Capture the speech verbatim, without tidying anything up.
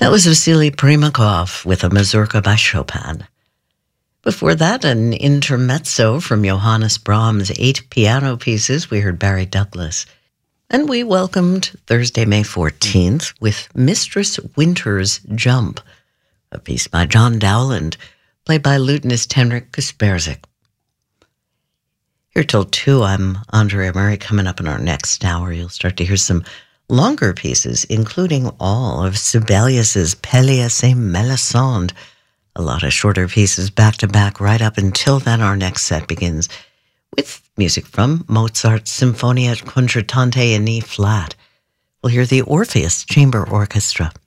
That was Vasily Primakov with a Mazurka by Chopin. Before that, an intermezzo from Johannes Brahms' eight piano pieces. We heard Barry Douglas. And we welcomed Thursday, May fourteenth with Mistress Winter's Jump, a piece by John Dowland, played by lutenist Henrik Kasperzik. Here till two, I'm Andrea Murray. Coming up in our next hour, you'll start to hear some longer pieces, including all of Sibelius's Pelléas et Mélisande. A lot of shorter pieces back-to-back right up until then. Our next set begins with music from Mozart's Sinfonia Concertante in E-flat. We'll hear the Orpheus Chamber Orchestra.